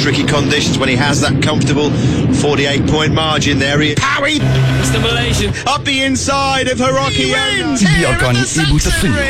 tricky conditions when he has that comfortable 48-point margin there. Powie! It's the Malaysian. Up the inside of Hiroki. Bibiakani e butafuni.